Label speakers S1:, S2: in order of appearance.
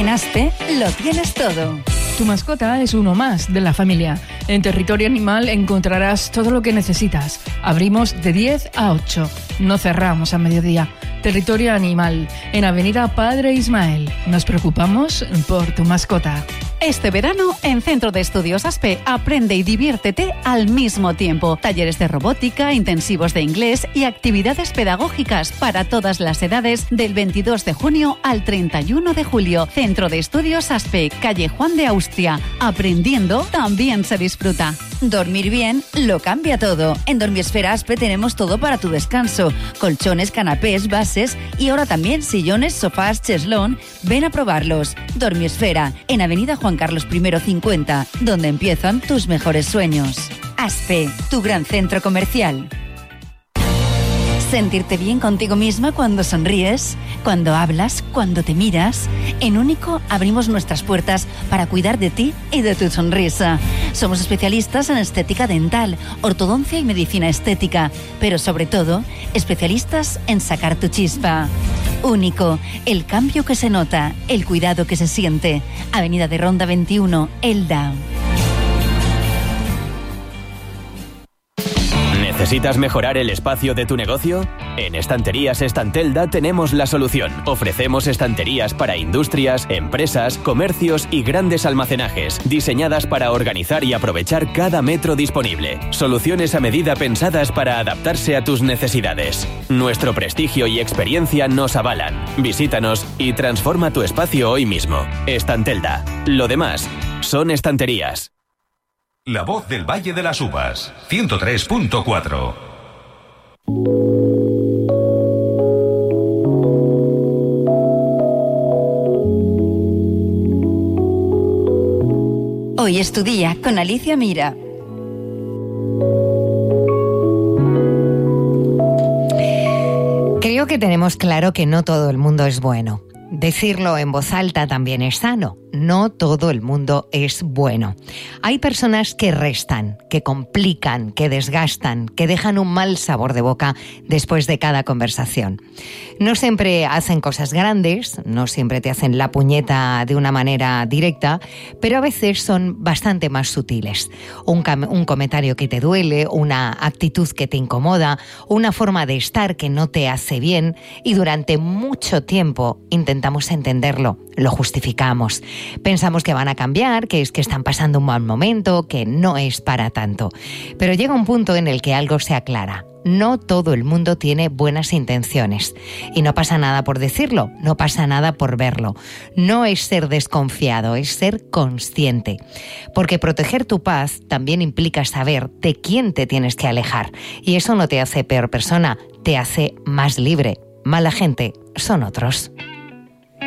S1: En Aspe lo tienes todo.
S2: Tu mascota es uno más de la familia. En Territorio Animal encontrarás todo lo que necesitas. Abrimos de 10 a 8. No cerramos a mediodía. Territorio Animal, en Avenida Padre Ismael. Nos preocupamos por tu mascota.
S1: Este verano, en Centro de Estudios Aspe, aprende y diviértete al mismo tiempo. Talleres de robótica, intensivos de inglés y actividades pedagógicas para todas las edades del 22 de junio al 31 de julio. Centro de Estudios Aspe, calle Juan de Austria. Aprendiendo también se disfruta. Dormir bien lo cambia todo. En Dormiesfera Aspe tenemos todo para tu descanso. Colchones, canapés, bases y ahora también sillones, sofás, cheslón. Ven a probarlos. Dormiesfera, en Avenida Juan Carlos I 50, donde empiezan tus mejores sueños. Aspe, tu gran centro comercial. Sentirte bien contigo misma cuando sonríes, cuando hablas, cuando te miras. En Único abrimos nuestras puertas para cuidar de ti y de tu sonrisa. Somos especialistas en estética dental, ortodoncia y medicina estética, pero sobre todo, especialistas en sacar tu chispa. Único, el cambio que se nota, el cuidado que se siente. Avenida de Ronda 21, Elda.
S3: ¿Necesitas mejorar el espacio de tu negocio? En Estanterías Estantelda tenemos la solución. Ofrecemos estanterías para industrias, empresas, comercios y grandes almacenajes, diseñadas para organizar y aprovechar cada metro disponible. Soluciones a medida pensadas para adaptarse a tus necesidades. Nuestro prestigio y experiencia nos avalan. Visítanos y transforma tu espacio hoy mismo. Estantelda. Lo demás son estanterías.
S4: La voz del Valle de las Uvas, 103.4.
S1: Hoy es tu día con Alicia Mira.
S5: Creo que tenemos claro que no todo el mundo es bueno. Decirlo en voz alta también es sano. No todo el mundo es bueno. Hay personas que restan, que complican, que desgastan, que dejan un mal sabor de boca después de cada conversación. No siempre hacen cosas grandes, no siempre te hacen la puñeta de una manera directa, pero a veces son bastante más sutiles. Un comentario que te duele, una actitud que te incomoda, una forma de estar que no te hace bien, y durante mucho tiempo intentamos entenderlo, lo justificamos. Pensamos que van a cambiar, que es que están pasando un mal momento, que no es para tanto. Pero llega un punto en el que algo se aclara. No todo el mundo tiene buenas intenciones. Y no pasa nada por decirlo, no pasa nada por verlo. No es ser desconfiado, es ser consciente. Porque proteger tu paz también implica saber de quién te tienes que alejar. Y eso no te hace peor persona, te hace más libre. Mala gente son otros.